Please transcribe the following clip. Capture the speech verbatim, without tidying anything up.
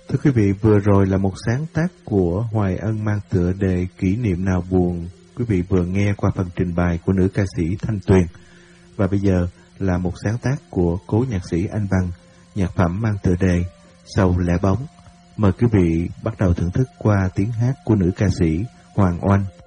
Thưa quý vị, vừa rồi là một sáng tác của Hoài Ân mang tựa đề Kỷ niệm nào buồn. Quý vị vừa nghe qua phần trình bày của nữ ca sĩ Thanh Tuyền. Và bây giờ là một sáng tác của cố nhạc sĩ Anh Văn, nhạc phẩm mang tựa đề Sầu Lẻ Bóng. Mời quý vị bắt đầu thưởng thức qua tiếng hát của nữ ca sĩ Hoàng Oanh.